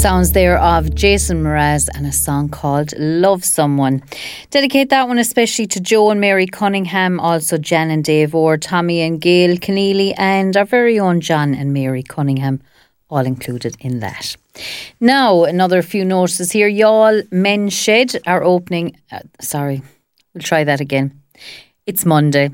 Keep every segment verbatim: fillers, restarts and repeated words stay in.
Sounds there of Jason Mraz and a song called Love Someone. Dedicate that one especially to Joe and Mary Cunningham, also Jan and Dave Orr, Tommy and Gail Keneally, and our very own John and Mary Cunningham, all included in that. Now, another few notices here. Y'all Men's Shed are opening... Uh, sorry, we'll try that again. It's Monday.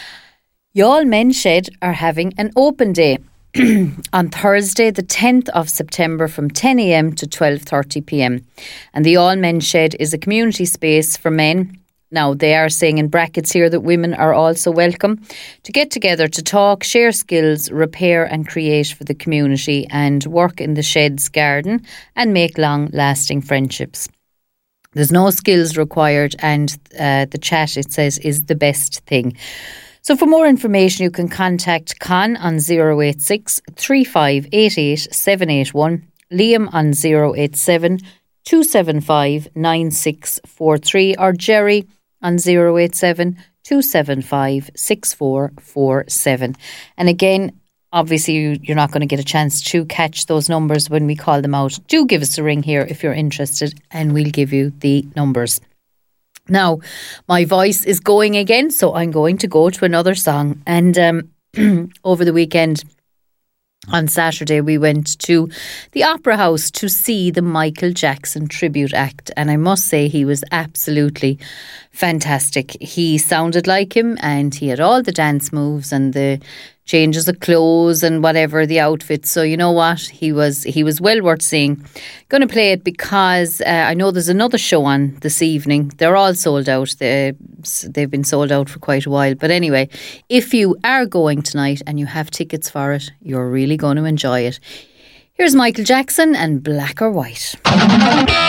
Y'all Men's Shed are having an open day on Thursday the tenth of September from ten a.m. to twelve thirty p.m. And the All Men's Shed is a community space for men. Now, they are saying in brackets here that women are also welcome to get together to talk, share skills, repair and create for the community and work in the shed's garden and make long-lasting friendships. There's no skills required and uh, the chat, it says, is the best thing. So for more information, you can contact Con on zero eight six, three five eight eight, seven eight one, Liam on zero eight seven, two seven five, nine six four three or Jerry on zero eight seven, two seven five, six four four seven. And again, obviously you, you're not going to get a chance to catch those numbers when we call them out. Do give us a ring here if you're interested and we'll give you the numbers. Now, my voice is going again, so I'm going to go to another song. And um, over the weekend, on Saturday, we went to the Opera House to see the Michael Jackson Tribute Act. And I must say, he was absolutely fantastic. He sounded like him and he had all the dance moves and the changes of clothes and whatever, the outfits. So you know what? He was he was well worth seeing. Going to play it because uh, I know there's another show on this evening. They're all sold out. They, they've been sold out for quite a while. But anyway, if you are going tonight and you have tickets for it, you're really going to enjoy it. Here's Michael Jackson and Black or White.